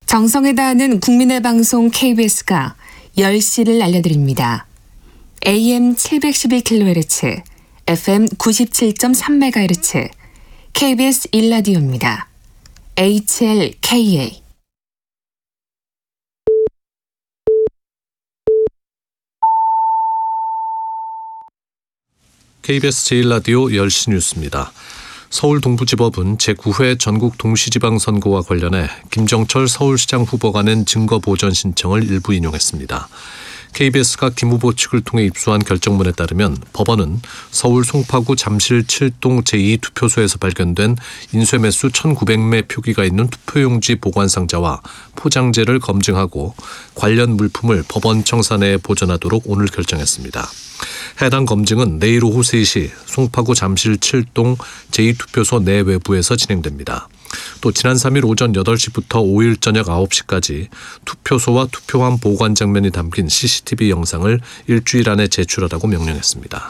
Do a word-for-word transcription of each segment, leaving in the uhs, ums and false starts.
정성에 다하는 국민의 방송 케이비에스가 열 시를 알려드립니다. 에이엠 칠백십일 킬로헤르츠, 에프엠 구십칠 점 삼 메가헤르츠, 케이비에스 일 라디오입니다. 에이치엘케이에이 케이비에스 제일 라디오 열 시 뉴스입니다. 서울 동부지법은 제구 회 전국 동시지방선거와 관련해 김정철 서울시장 후보가 낸 증거보전 신청을 일부 인용했습니다. 케이비에스가 김 후보 측을 통해 입수한 결정문에 따르면 법원은 서울 송파구 잠실 칠 동 제이 투표소에서 발견된 인쇄매수 천구백 매 표기가 있는 투표용지 보관상자와 포장재를 검증하고 관련 물품을 법원 청사 내에 보존하도록 오늘 결정했습니다. 해당 검증은 내일 오후 세 시 송파구 잠실 칠 동 제이 투표소 내 외부에서 진행됩니다. 또 지난 삼 일 오전 여덟 시부터 오 일 저녁 아홉 시까지 투표소와 투표함 보관 장면이 담긴 씨씨티비 영상을 일주일 안에 제출하라고 명령했습니다.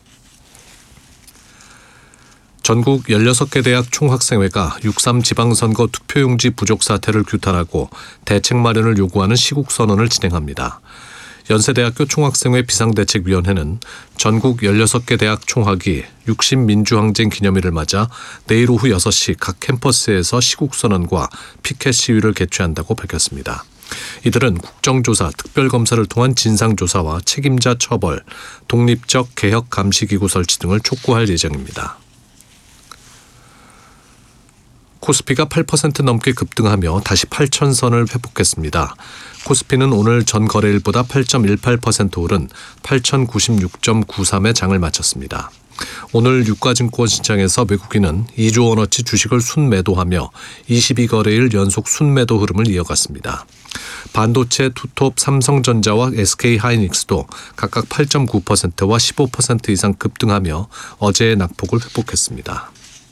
전국 열여섯 개 대학 총학생회가 육삼 지방선거 투표용지 부족 사태를 규탄하고 대책 마련을 요구하는 시국선언을 진행합니다. 연세대학교 총학생회 비상대책위원회는 전국 열여섯 개 대학 총학이 육십 민주항쟁 기념일을 맞아 내일 오후 여섯 시 각 캠퍼스에서 시국선언과 피켓 시위를 개최한다고 밝혔습니다. 이들은 국정조사, 특별검사를 통한 진상조사와 책임자 처벌, 독립적 개혁 감시기구 설치 등을 촉구할 예정입니다. 코스피가 팔 퍼센트 넘게 급등하며 다시 팔천 선을 회복했습니다. 코스피는 오늘 전 거래일보다 팔 점 일팔 퍼센트 오른 팔천구십육 점 구삼에 장을 마쳤습니다. 오늘 유가증권 시장에서 외국인은 이조 원어치 주식을 순매도하며 이십이 거래일 연속 순매도 흐름을 이어갔습니다. 반도체 투톱 삼성전자와 에스케이하이닉스도 각각 팔 점 구 퍼센트와 십오 퍼센트 이상 급등하며 어제의 낙폭을 회복했습니다.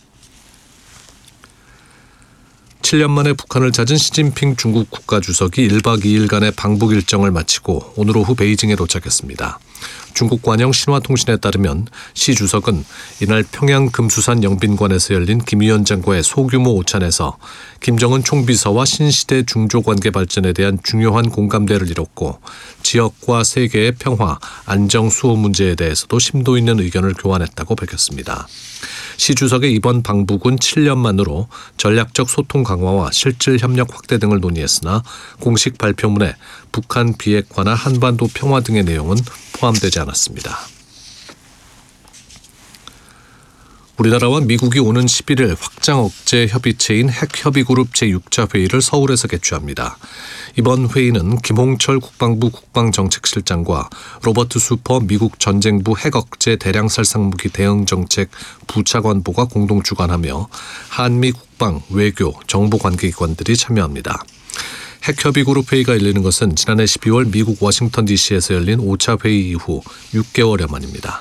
칠 년 만에 북한을 찾은 시진핑 중국 국가주석이 일박 이일간의 방북 일정을 마치고 오늘 오후 베이징에 도착했습니다. 중국 관영 신화통신에 따르면 시 주석은 이날 평양 금수산 영빈관에서 열린 김 위원장과의 소규모 오찬에서 김정은 총비서와 신시대 중조관계 발전에 대한 중요한 공감대를 이뤘고 지역과 세계의 평화, 안정, 수호 문제에 대해서도 심도 있는 의견을 교환했다고 밝혔습니다. 시 주석의 이번 방북은 칠 년 만으로 전략적 소통 강화와 실질 협력 확대 등을 논의했으나 공식 발표문에 북한 비핵화나 한반도 평화 등의 내용은 포함되지 않았습니다. 우리나라와 미국이 오는 십일 일 확장 억제 협의체인 핵협의그룹 제육 차 회의를 서울에서 개최합니다. 이번 회의는 김홍철 국방부 국방정책실장과 로버트 수퍼 미국 전쟁부 핵억제 대량살상무기 대응정책 부차관보가 공동 주관하며 한미 국방, 외교, 정보관계기관들이 참여합니다. 핵협의그룹 회의가 열리는 것은 지난해 십이월 미국 워싱턴 디씨에서 열린 오 차 회의 이후 육 개월여 만입니다.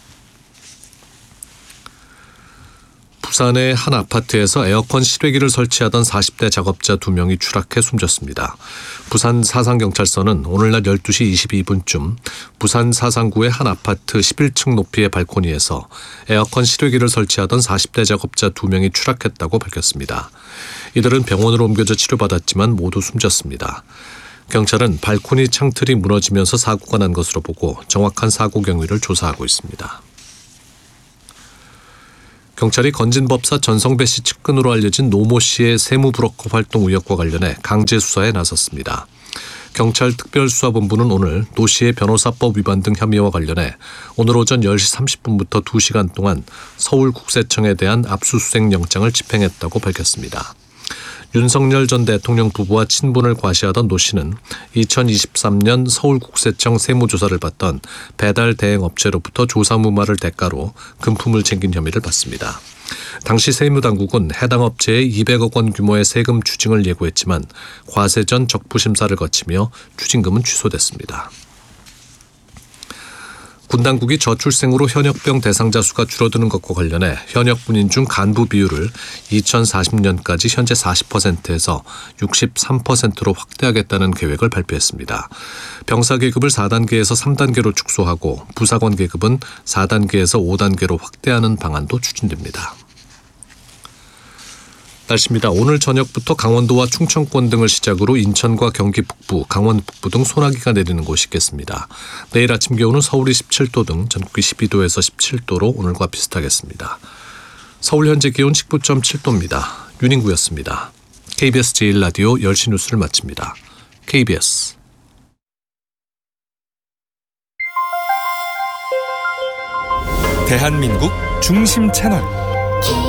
부산의 한 아파트에서 에어컨 실외기를 설치하던 사십 대 작업자 두 명이 추락해 숨졌습니다. 부산 사상경찰서는 오늘날 열두 시 이십이 분쯤 부산 사상구의 한 아파트 십일 층 높이의 발코니에서 에어컨 실외기를 설치하던 사십 대 작업자 두 명이 추락했다고 밝혔습니다. 이들은 병원으로 옮겨져 치료받았지만 모두 숨졌습니다. 경찰은 발코니 창틀이 무너지면서 사고가 난 것으로 보고 정확한 사고 경위를 조사하고 있습니다. 경찰이 건진법사 전성배 씨 측근으로 알려진 노모 씨의 세무브로커 활동 의혹과 관련해 강제 수사에 나섰습니다. 경찰 특별수사본부는 오늘 노 씨의 변호사법 위반 등 혐의와 관련해 오늘 오전 열 시 삼십 분부터 두 시간 동안 서울국세청에 대한 압수수색 영장을 집행했다고 밝혔습니다. 윤석열 전 대통령 부부와 친분을 과시하던 노 씨는 이천이십삼 년 서울국세청 세무조사를 받던 배달 대행업체로부터 조사무마를 대가로 금품을 챙긴 혐의를 받습니다. 당시 세무당국은 해당 업체에 이백억 원 규모의 세금 추징을 예고했지만 과세 전 적부심사를 거치며 추징금은 취소됐습니다. 군 당국이 저출생으로 현역병 대상자 수가 줄어드는 것과 관련해 현역 군인 중 간부 비율을 이천사십 년까지 현재 사십 퍼센트에서 육십삼 퍼센트로 확대하겠다는 계획을 발표했습니다. 병사 계급을 사 단계에서 삼 단계로 축소하고 부사관 계급은 사 단계에서 오 단계로 확대하는 방안도 추진됩니다. 날씨입니다. 오늘 저녁부터 강원도와 충청권 등을 시작으로 인천과 경기 북부, 강원 북부 등 소나기가 내리는 곳이 있겠습니다. 내일 아침 기온은 서울이 십칠 도 등 전국이 십이 도에서 십칠 도로 오늘과 비슷하겠습니다. 서울 현재 기온 십구 점 칠 도입니다. 윤인구였습니다. 케이비에스 제일 라디오 열 시 뉴스를 마칩니다. 케이비에스 대한민국 중심 채널